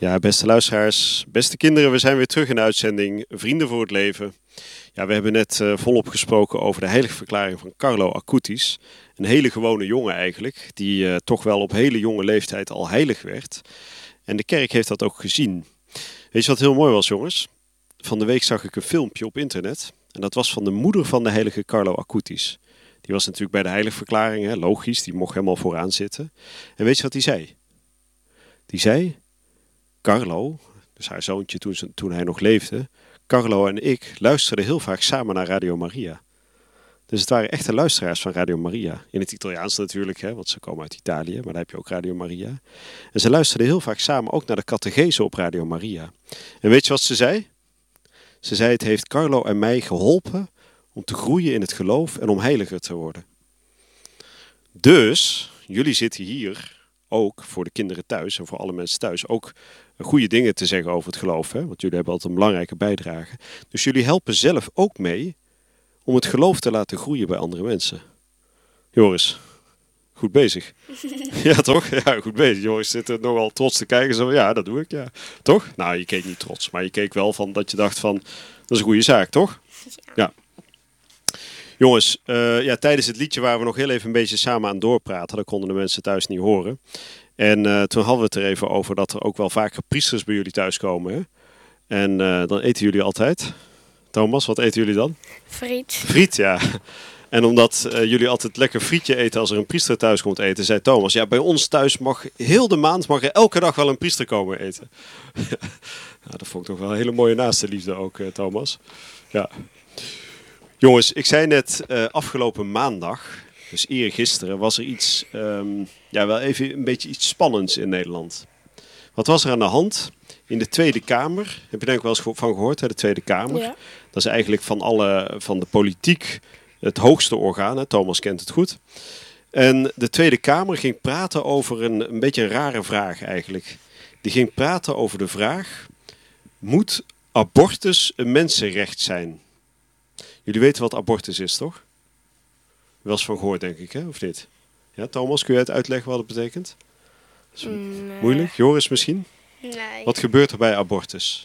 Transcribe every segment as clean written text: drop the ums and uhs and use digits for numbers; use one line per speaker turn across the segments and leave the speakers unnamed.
Ja, beste luisteraars, beste kinderen, we zijn weer terug in de uitzending Vrienden voor het Leven. Ja, we hebben net volop gesproken over de heiligverklaring van Carlo Acutis. Een hele gewone jongen eigenlijk, die toch wel op hele jonge leeftijd al heilig werd. En de kerk heeft dat ook gezien. Weet je wat heel mooi was, jongens? Van de week zag ik een filmpje op internet. En dat was van de moeder van de heilige Carlo Acutis. Die was natuurlijk bij de heiligverklaring, hè, logisch, die mocht helemaal vooraan zitten. En weet je wat die zei? Die zei... Carlo, dus haar zoontje toen hij nog leefde, Carlo en ik luisterden heel vaak samen naar Radio Maria. Dus het waren echte luisteraars van Radio Maria. In het Italiaans natuurlijk, hè, want ze komen uit Italië, maar daar heb je ook Radio Maria. En ze luisterden heel vaak samen ook naar de catechese op Radio Maria. En weet je wat ze zei? Ze zei, het heeft Carlo en mij geholpen om te groeien in het geloof en om heiliger te worden. Dus, jullie zitten hier ook voor de kinderen thuis en voor alle mensen thuis ook goede dingen te zeggen over het geloof. Hè? Want jullie hebben altijd een belangrijke bijdrage. Dus jullie helpen zelf ook mee om het geloof te laten groeien bij andere mensen. Joris, goed bezig. Ja, toch? Ja, goed bezig. Joris zit er nogal trots te kijken. Zo, ja, dat doe ik, ja. Toch? Nou, je keek niet trots, maar je keek wel van dat je dacht van, dat is een goede zaak, toch? Ja. Jongens, tijdens het liedje waren we nog heel even een beetje samen aan het doorpraten. Dat konden de mensen thuis niet horen. En toen hadden we het er even over dat er ook wel vaker priesters bij jullie thuis komen. Hè? En dan eten jullie altijd. Thomas, wat eten jullie dan?
Friet.
Friet, ja. En omdat jullie altijd lekker frietje eten als er een priester thuis komt eten, zei Thomas, ja, bij ons thuis mag heel de maand er elke dag wel een priester komen eten. Nou, dat vond ik toch wel een hele mooie naaste liefde ook, Thomas. Ja. Jongens, ik zei net afgelopen maandag, dus eergisteren, was er iets, wel even een beetje iets spannends in Nederland. Wat was er aan de hand? In de Tweede Kamer, heb je denk ik wel eens van gehoord, hè, de Tweede Kamer. Ja. Dat is eigenlijk van de politiek het hoogste orgaan, hè? Thomas kent het goed. En de Tweede Kamer ging praten over een beetje een rare vraag eigenlijk. Die ging praten over de vraag, moet abortus een mensenrecht zijn? Jullie weten wat abortus is, toch? Wel eens van gehoord, denk ik, hè? Of niet? Ja, Thomas, kun je het uitleggen wat het betekent? Is moeilijk? Joris misschien?
Nee.
Wat gebeurt er bij abortus?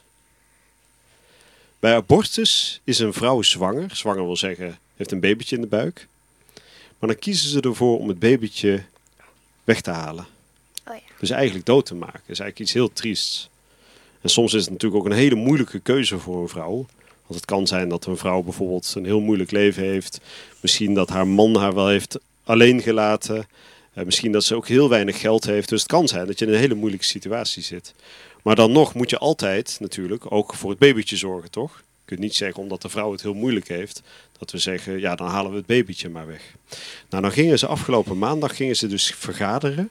Bij abortus is een vrouw zwanger. Zwanger wil zeggen, heeft een babytje in de buik. Maar dan kiezen ze ervoor om het babytje weg te halen.
Oh ja.
Dus eigenlijk dood te maken. Dat is eigenlijk iets heel triests. En soms is het natuurlijk ook een hele moeilijke keuze voor een vrouw. Want het kan zijn dat een vrouw bijvoorbeeld een heel moeilijk leven heeft. Misschien dat haar man haar wel heeft alleen gelaten. Misschien dat ze ook heel weinig geld heeft. Dus het kan zijn dat je in een hele moeilijke situatie zit. Maar dan nog moet je altijd natuurlijk ook voor het babytje zorgen, toch? Je kunt niet zeggen omdat de vrouw het heel moeilijk heeft, dat we zeggen, ja, dan halen we het babytje maar weg. Nou, dan gingen ze afgelopen maandag dus vergaderen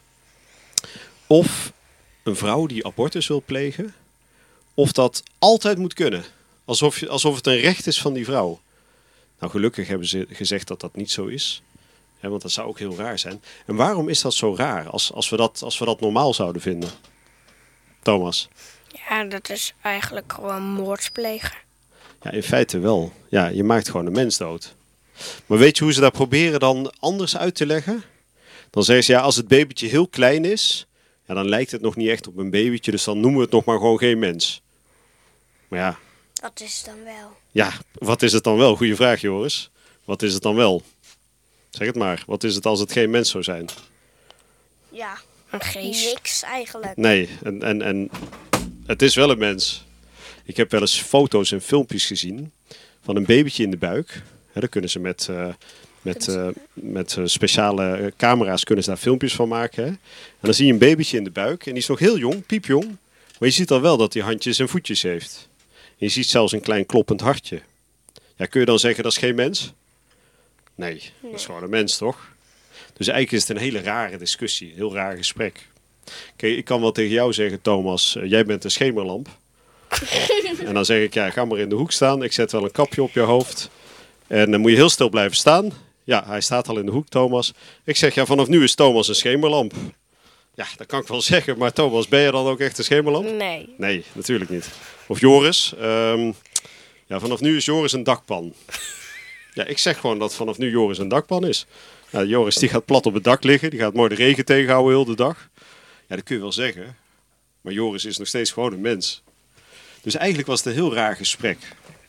of een vrouw die abortus wil plegen, of dat altijd moet kunnen. Alsof het een recht is van die vrouw. Nou, gelukkig hebben ze gezegd dat dat niet zo is. Ja, want dat zou ook heel raar zijn. En waarom is dat zo raar als we dat normaal zouden vinden? Thomas?
Ja, dat is eigenlijk gewoon moord plegen.
Ja, in feite wel. Ja, je maakt gewoon een mens dood. Maar weet je hoe ze dat proberen dan anders uit te leggen? Dan zeggen ze, ja, als het babytje heel klein is, ja, dan lijkt het nog niet echt op een babytje, dus dan noemen we het nog maar gewoon geen mens. Maar ja.
Wat is het dan wel?
Ja, wat is het dan wel? Goeie vraag, Joris. Wat is het dan wel? Zeg het maar. Wat is het als het geen mens zou zijn?
Ja, een geest. Niks eigenlijk.
Nee, en het is wel een mens. Ik heb wel eens foto's en filmpjes gezien van een babytje in de buik. Daar kunnen ze met speciale camera's kunnen ze daar filmpjes van maken. Hè? En dan zie je een babytje in de buik en die is nog heel jong, piepjong. Maar je ziet al wel dat hij handjes en voetjes heeft. En je ziet zelfs een klein kloppend hartje. Ja, kun je dan zeggen dat is geen mens? Nee, dat is gewoon een mens, toch? Dus eigenlijk is het een hele rare discussie, een heel raar gesprek. Kijk, ik kan wel tegen jou zeggen, Thomas, jij bent een schemerlamp. En dan zeg ik, ja, ga maar in de hoek staan. Ik zet wel een kapje op je hoofd. En dan moet je heel stil blijven staan. Ja, hij staat al in de hoek, Thomas. Ik zeg, ja, vanaf nu is Thomas een schemerlamp. Ja, dat kan ik wel zeggen. Maar Thomas, ben je dan ook echt een schemerlamp?
Nee.
Nee, natuurlijk niet. Of Joris. Ja, vanaf nu is Joris een dakpan. Ja, ik zeg gewoon dat vanaf nu Joris een dakpan is. Ja, Joris die gaat plat op het dak liggen. Die gaat mooi de regen tegenhouden heel de dag. Ja, dat kun je wel zeggen. Maar Joris is nog steeds gewoon een mens. Dus eigenlijk was het een heel raar gesprek.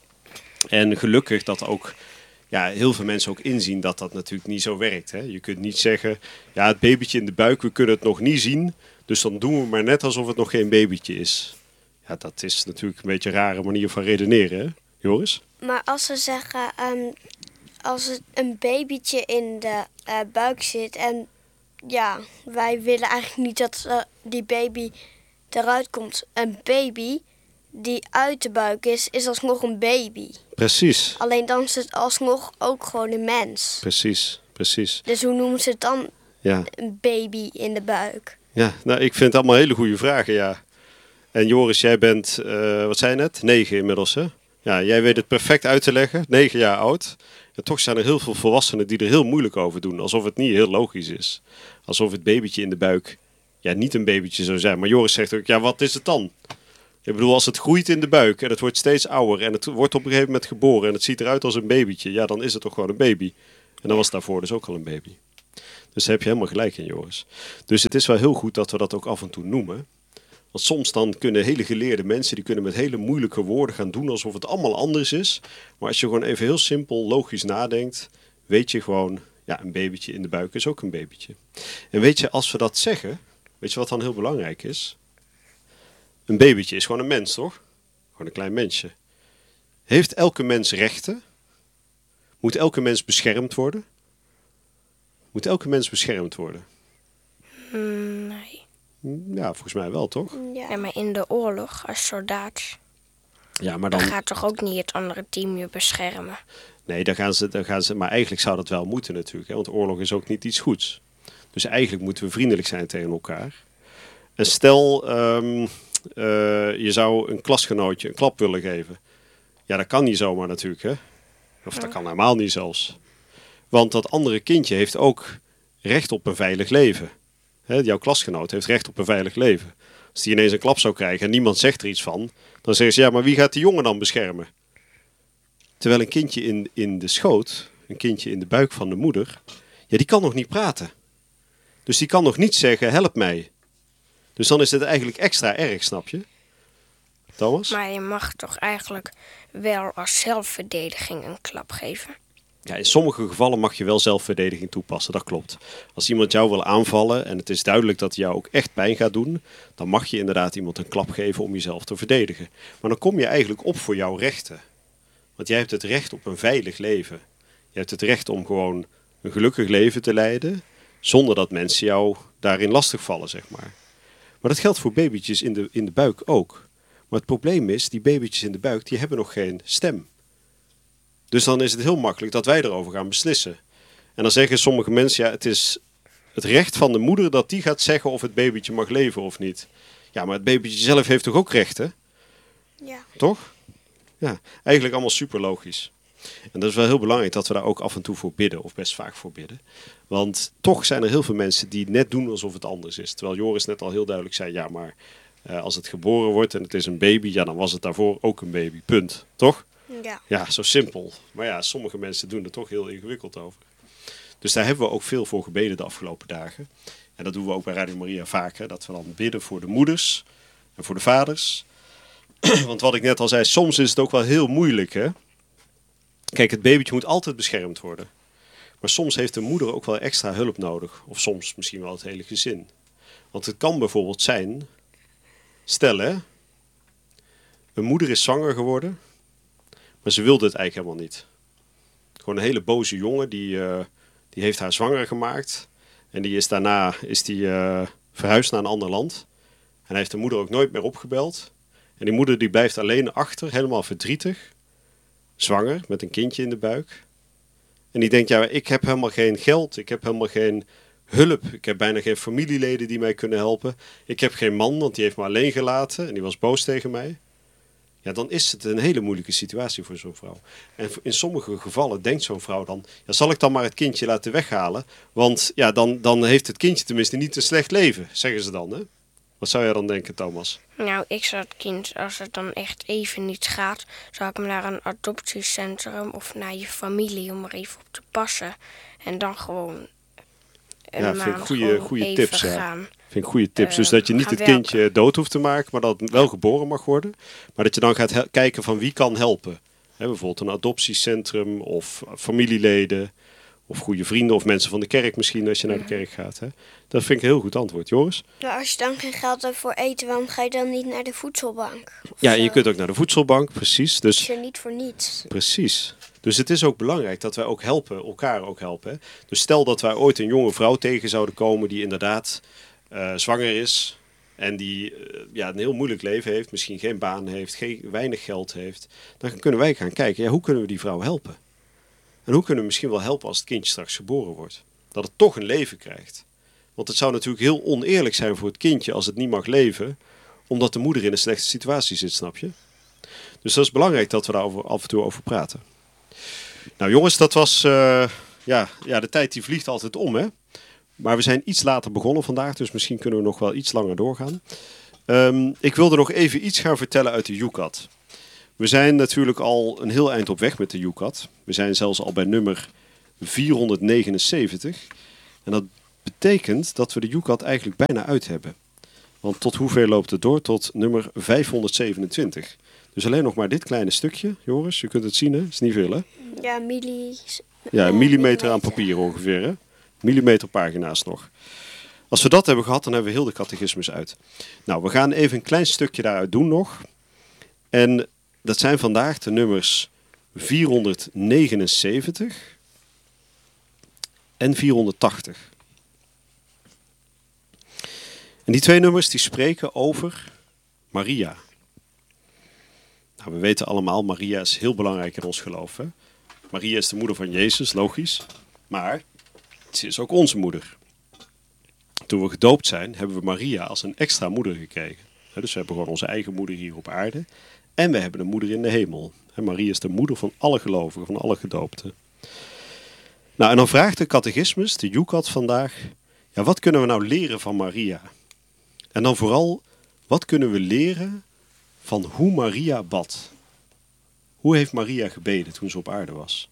En gelukkig dat ook heel veel mensen ook inzien dat dat natuurlijk niet zo werkt. Hè? Je kunt niet zeggen, het babytje in de buik, we kunnen het nog niet zien. Dus dan doen we maar net alsof het nog geen babytje is. Ja, dat is natuurlijk een beetje een rare manier van redeneren, hè, Joris?
Maar als ze zeggen, als het een babytje in de buik zit en wij willen eigenlijk niet dat die baby eruit komt. Een baby die uit de buik is alsnog een baby.
Precies.
Alleen dan is het alsnog ook gewoon een mens.
Precies.
Dus hoe noemen ze het dan? Een baby in de buik.
Ja, nou ik vind het allemaal hele goede vragen, ja. En Joris, jij bent, wat zei je net? 9 inmiddels, hè? Ja, jij weet het perfect uit te leggen. 9 jaar oud. En toch zijn er heel veel volwassenen die er heel moeilijk over doen. Alsof het niet heel logisch is. Alsof het babytje in de buik niet een babytje zou zijn. Maar Joris zegt ook, wat is het dan? Ik bedoel, als het groeit in de buik en het wordt steeds ouder en het wordt op een gegeven moment geboren en het ziet eruit als een babytje, dan is het toch gewoon een baby. En dan was het daarvoor dus ook al een baby. Dus daar heb je helemaal gelijk in, Joris. Dus het is wel heel goed dat we dat ook af en toe noemen. Want soms dan kunnen hele geleerde mensen, die kunnen met hele moeilijke woorden gaan doen alsof het allemaal anders is. Maar als je gewoon even heel simpel, logisch nadenkt, weet je gewoon, een babytje in de buik is ook een babytje. En weet je, als we dat zeggen, weet je wat dan heel belangrijk is? Een babytje is gewoon een mens, toch? Gewoon een klein mensje. Heeft elke mens rechten? Moet elke mens beschermd worden? Moet elke mens beschermd worden?
Nee.
Ja, volgens mij wel, toch?
Ja,
maar in de oorlog als soldaat,
Ja, maar
dan
dan
gaat toch ook niet het andere team je beschermen?
Nee, dan gaan ze, maar eigenlijk zou dat wel moeten natuurlijk. Hè? Want oorlog is ook niet iets goeds. Dus eigenlijk moeten we vriendelijk zijn tegen elkaar. En stel, je zou een klasgenootje een klap willen geven. Ja, dat kan niet zomaar natuurlijk, hè? Of dat kan helemaal niet zelfs. Want dat andere kindje heeft ook recht op een veilig leven. Hè? Jouw klasgenoot heeft recht op een veilig leven. Als die ineens een klap zou krijgen en niemand zegt er iets van, dan zeggen ze, maar wie gaat die jongen dan beschermen? Terwijl een kindje in de schoot, een kindje in de buik van de moeder, die kan nog niet praten. Dus die kan nog niet zeggen, help mij. Dus dan is het eigenlijk extra erg, snap je? Thomas?
Maar je mag toch eigenlijk wel als zelfverdediging een klap geven?
Ja, in sommige gevallen mag je wel zelfverdediging toepassen, dat klopt. Als iemand jou wil aanvallen en het is duidelijk dat hij jou ook echt pijn gaat doen, dan mag je inderdaad iemand een klap geven om jezelf te verdedigen. Maar dan kom je eigenlijk op voor jouw rechten. Want jij hebt het recht op een veilig leven. Je hebt het recht om gewoon een gelukkig leven te leiden, zonder dat mensen jou daarin lastigvallen, zeg maar. Maar dat geldt voor babytjes in de buik ook. Maar het probleem is, die babytjes in de buik, die hebben nog geen stem. Dus dan is het heel makkelijk dat wij erover gaan beslissen. En dan zeggen sommige mensen, het is het recht van de moeder dat die gaat zeggen of het babytje mag leven of niet. Ja, maar het babytje zelf heeft toch ook rechten?
Ja.
Toch? Ja, eigenlijk allemaal super logisch. En dat is wel heel belangrijk dat we daar ook af en toe voor bidden, of best vaak voor bidden. Want toch zijn er heel veel mensen die net doen alsof het anders is. Terwijl Joris net al heel duidelijk zei, maar als het geboren wordt en het is een baby, dan was het daarvoor ook een baby. Punt. Toch?
Ja.
Ja, zo simpel. Maar sommige mensen doen er toch heel ingewikkeld over. Dus daar hebben we ook veel voor gebeden de afgelopen dagen. En dat doen we ook bij Radio Maria vaker. Dat we dan bidden voor de moeders en voor de vaders. Want wat ik net al zei, soms is het ook wel heel moeilijk, hè? Kijk, het babytje moet altijd beschermd worden. Maar soms heeft de moeder ook wel extra hulp nodig. Of soms misschien wel het hele gezin. Want het kan bijvoorbeeld zijn, stel hè, een moeder is zwanger geworden, maar ze wilde het eigenlijk helemaal niet. Gewoon een hele boze jongen, die heeft haar zwanger gemaakt. En die is daarna verhuisd naar een ander land. En hij heeft de moeder ook nooit meer opgebeld. En die moeder die blijft alleen achter, helemaal verdrietig. Zwanger, met een kindje in de buik. En die denkt, ik heb helemaal geen geld. Ik heb helemaal geen hulp. Ik heb bijna geen familieleden die mij kunnen helpen. Ik heb geen man, want die heeft me alleen gelaten. En die was boos tegen mij. Ja, dan is het een hele moeilijke situatie voor zo'n vrouw. En in sommige gevallen denkt zo'n vrouw dan, zal ik dan maar het kindje laten weghalen? Want dan heeft het kindje tenminste niet een slecht leven, zeggen ze dan, hè? Wat zou jij dan denken, Thomas?
Nou, ik zou het kind, als het dan echt even niet gaat, zou ik hem naar een adoptiecentrum of naar je familie om er even op te passen. En dan gewoon een maand
goede
even
tips,
gaan.
Vind ik goede tips. Dus dat je niet
gaan
het
werken.
kindje dood hoeft te maken, maar dat het wel geboren mag worden. Maar dat je dan gaat kijken van wie kan helpen. Hè, bijvoorbeeld een adoptiecentrum of familieleden of goede vrienden of mensen van de kerk misschien als je naar de kerk gaat. Hè. Dat vind ik een heel goed antwoord. Joris?
Nou, als je dan geen geld hebt voor eten, waarom ga je dan niet naar de voedselbank? Of
Ja,
zo?
en je kunt ook naar de voedselbank, precies.
Dat is
Dus,
er niet voor niets.
precies. Dus het is ook belangrijk dat wij ook helpen, elkaar ook helpen. Hè. Dus stel dat wij ooit een jonge vrouw tegen zouden komen die inderdaad zwanger is. En die een heel moeilijk leven heeft, misschien geen baan heeft, weinig geld heeft. Dan kunnen wij gaan kijken, ja, hoe kunnen we die vrouw helpen? En hoe kunnen we misschien wel helpen als het kindje straks geboren wordt? Dat het toch een leven krijgt. Want het zou natuurlijk heel oneerlijk zijn voor het kindje als het niet mag leven, omdat de moeder in een slechte situatie zit, snap je? Dus dat is belangrijk dat we daar af en toe over praten. Nou jongens, dat was... de tijd die vliegt altijd om, hè? Maar we zijn iets later begonnen vandaag, dus misschien kunnen we nog wel iets langer doorgaan. Ik wilde nog even iets gaan vertellen uit de UCAT. We zijn natuurlijk al een heel eind op weg met de UCAT. We zijn zelfs al bij nummer 479. En dat betekent dat we de UCAT eigenlijk bijna uit hebben. Want tot hoeveel loopt het door? Tot nummer 527. Dus alleen nog maar dit kleine stukje, Joris. Je kunt het zien, hè? Het is niet veel, hè?
Ja,
Ja, een millimeter aan papier ongeveer, hè? Millimeter pagina's nog. Als we dat hebben gehad, dan hebben we heel de catechismus uit. Nou, we gaan even een klein stukje daaruit doen nog. En dat zijn vandaag de nummers 479 en 480. En die twee nummers die spreken over Maria. Nou, we weten allemaal, Maria is heel belangrijk in ons geloof. Hè? Maria is de moeder van Jezus, logisch. Maar ze is ook onze moeder. Toen we gedoopt zijn, hebben we Maria als een extra moeder gekregen. Dus we hebben gewoon onze eigen moeder hier op aarde. En we hebben een moeder in de hemel. En Maria is de moeder van alle gelovigen, van alle gedoopten. Nou, en dan vraagt de catechismus, de UCAT vandaag, ja, wat kunnen we nou leren van Maria? En dan vooral, wat kunnen we leren van hoe Maria bad? Hoe heeft Maria gebeden toen ze op aarde was?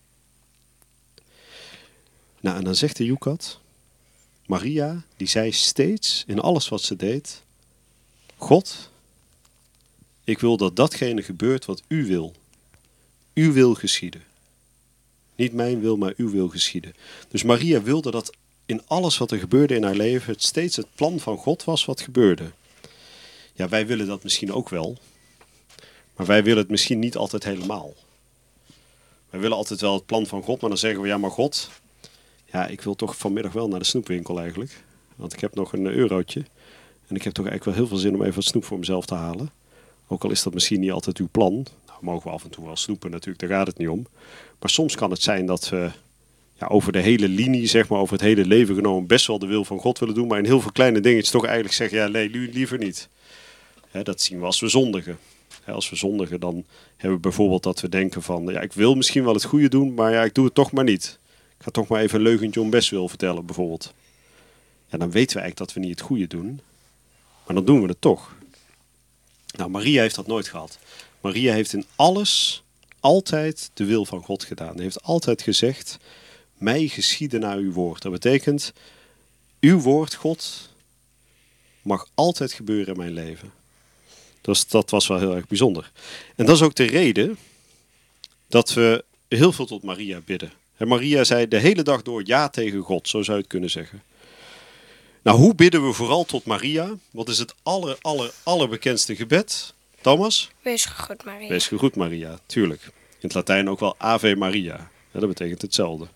Nou, en dan zegt de UCAT, Maria, die zei steeds in alles wat ze deed, God, ik wil dat datgene gebeurt wat u wil. Uw wil geschieden. Niet mijn wil, maar uw wil geschieden. Dus Maria wilde dat in alles wat er gebeurde in haar leven, het steeds het plan van God was wat gebeurde. Ja, wij willen dat misschien ook wel. Maar wij willen het misschien niet altijd helemaal. Wij willen altijd wel het plan van God, maar dan zeggen we, ja maar God, ja, ik wil toch vanmiddag wel naar de snoepwinkel eigenlijk. Want ik heb nog een eurotje. En ik heb toch eigenlijk wel heel veel zin om even wat snoep voor mezelf te halen. Ook al is dat misschien niet altijd uw plan. Nou, mogen we af en toe wel snoepen natuurlijk, daar gaat het niet om. Maar soms kan het zijn dat we over de hele linie, zeg maar, over het hele leven genomen, best wel de wil van God willen doen. Maar in heel veel kleine dingetjes toch eigenlijk zeggen, ja nee, liever niet. Dat zien we als we zondigen. Als we zondigen, dan hebben we bijvoorbeeld dat we denken van, ja, ik wil misschien wel het goede doen, maar ja, ik doe het toch maar niet. Ik ga toch maar even een leugentje om bestwil vertellen, bijvoorbeeld. Ja, dan weten we eigenlijk dat we niet het goede doen, maar dan doen we het toch. Nou, Maria heeft dat nooit gehad. Maria heeft in alles altijd de wil van God gedaan. Hij heeft altijd gezegd, mij geschieden naar uw woord. Dat betekent, uw woord, God, mag altijd gebeuren in mijn leven. Dus dat was wel heel erg bijzonder. En dat is ook de reden dat we heel veel tot Maria bidden. En Maria zei de hele dag door ja tegen God, zo zou je het kunnen zeggen. Nou, hoe bidden we vooral tot Maria? Wat is het allerbekendste gebed? Thomas?
Wees gegroet, Maria.
Wees gegroet, Maria, tuurlijk. In het Latijn ook wel Ave Maria. Ja, dat betekent hetzelfde.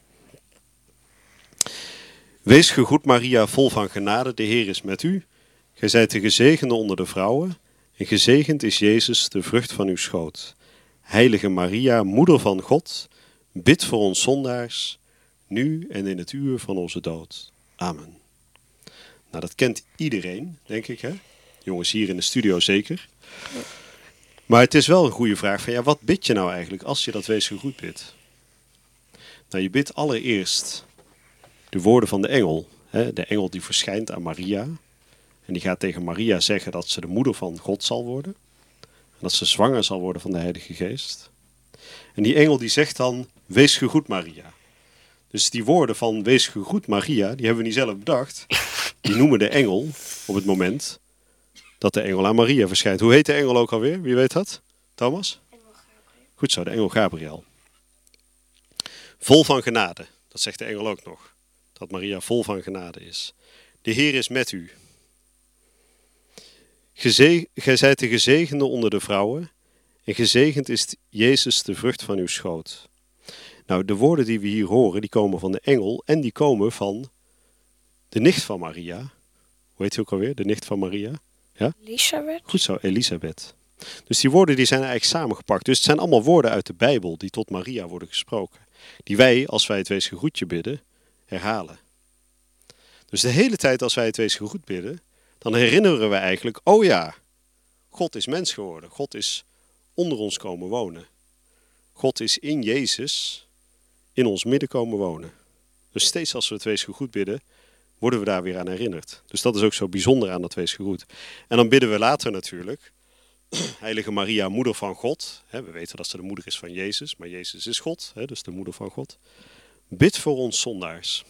Wees gegroet, Maria, vol van genade, de Heer is met u. Gij zijt de gezegende onder de vrouwen. En gezegend is Jezus, de vrucht van uw schoot. Heilige Maria, moeder van God, bid voor ons zondaars, nu en in het uur van onze dood. Amen. Nou, dat kent iedereen, denk ik, hè? Jongens, hier in de studio zeker. Maar het is wel een goede vraag van, ja, wat bid je nou eigenlijk als je dat wees gegroet bidt? Nou, je bidt allereerst de woorden van de engel. Hè? De engel die verschijnt aan Maria. En die gaat tegen Maria zeggen dat ze de moeder van God zal worden. En dat ze zwanger zal worden van de Heilige Geest. En die engel die zegt dan, wees gegroet Maria. Dus die woorden van wees gegroet Maria, die hebben we niet zelf bedacht. die noemen de engel op het moment dat de engel aan Maria verschijnt. Hoe heet de engel ook alweer? Wie weet dat? Thomas? Goed zo, de engel Gabriel. Vol van genade, dat zegt de engel ook nog. Dat Maria vol van genade is. De Heer is met u. Gij zijt de gezegende onder de vrouwen en gezegend is Jezus de vrucht van uw schoot. Nou, de woorden die we hier horen, die komen van de engel en die komen van de nicht van Maria. Hoe heet hij ook alweer? De nicht van Maria? Ja?
Elisabeth.
Goed zo, Elisabeth. Dus die woorden die zijn eigenlijk samengepakt. Dus het zijn allemaal woorden uit de Bijbel die tot Maria worden gesproken. Die wij, als wij het weesgegroetje bidden, herhalen. Dus de hele tijd als wij het weesgegroet bidden, dan herinneren we eigenlijk, oh ja, God is mens geworden. God is onder ons komen wonen. God is in Jezus in ons midden komen wonen. Dus steeds als we het weesgegroet bidden, worden we daar weer aan herinnerd. Dus dat is ook zo bijzonder aan dat weesgegroet. En dan bidden we later natuurlijk, Heilige Maria, moeder van God. We weten dat ze de moeder is van Jezus, maar Jezus is God, dus de moeder van God. Bid voor ons zondaars.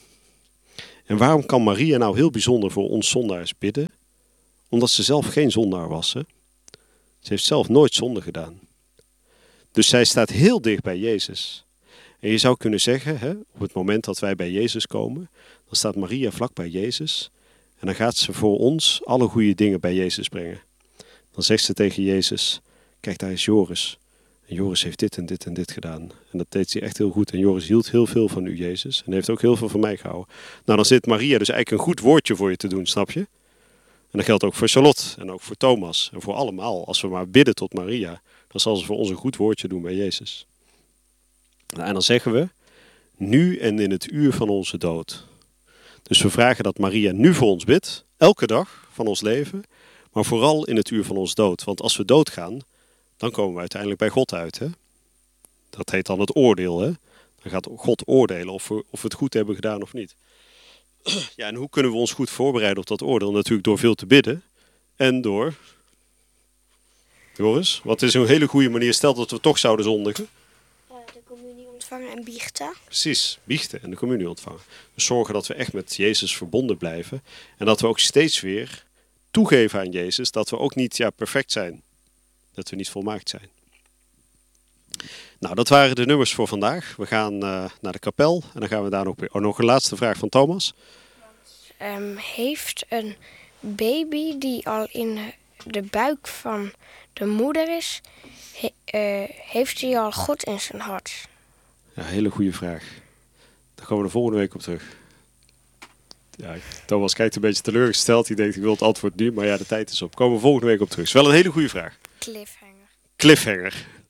En waarom kan Maria nou heel bijzonder voor ons zondaars bidden? Omdat ze zelf geen zondaar was. Hè? Ze heeft zelf nooit zonde gedaan. Dus zij staat heel dicht bij Jezus. En je zou kunnen zeggen, op het moment dat wij bij Jezus komen, dan staat Maria vlak bij Jezus. En dan gaat ze voor ons alle goede dingen bij Jezus brengen. Dan zegt ze tegen Jezus, kijk daar is Joris. En Joris heeft dit en dit en dit gedaan. En dat deed hij echt heel goed. En Joris hield heel veel van u, Jezus. En heeft ook heel veel van mij gehouden. Nou, dan zit Maria dus eigenlijk een goed woordje voor je te doen, snap je? En dat geldt ook voor Charlotte en ook voor Thomas. En voor allemaal. Als we maar bidden tot Maria, dan zal ze voor ons een goed woordje doen bij Jezus. Nou, en dan zeggen we, nu en in het uur van onze dood. Dus we vragen dat Maria nu voor ons bidt, elke dag van ons leven, maar vooral in het uur van ons dood. Want als we doodgaan, dan komen we uiteindelijk bij God uit. Hè? Dat heet dan het oordeel. Hè? Dan gaat God oordelen of we het goed hebben gedaan of niet. Ja, en hoe kunnen we ons goed voorbereiden op dat oordeel? Natuurlijk door veel te bidden en door... Joris, wat is een hele goede manier? Stel dat we toch zouden zondigen.
De communie ontvangen en biechten.
Precies, biechten en de communie ontvangen. Dus zorgen dat we echt met Jezus verbonden blijven. En dat we ook steeds weer toegeven aan Jezus dat we ook niet perfect zijn. Dat we niet volmaakt zijn. Nou, dat waren de nummers voor vandaag. We gaan naar de kapel en dan gaan we daar nog weer... Oh, nog een laatste vraag van Thomas.
Heeft een baby die al in de buik van de moeder is, heeft hij al God in zijn hart?
Ja, hele goede vraag. Daar komen we de volgende week op terug. Ja, Thomas kijkt een beetje teleurgesteld. Hij denkt, ik wil het antwoord nu, maar ja, de tijd is op. Komen we volgende week op terug. Is wel een hele goede vraag.
Cliffhanger.
Cliffhanger.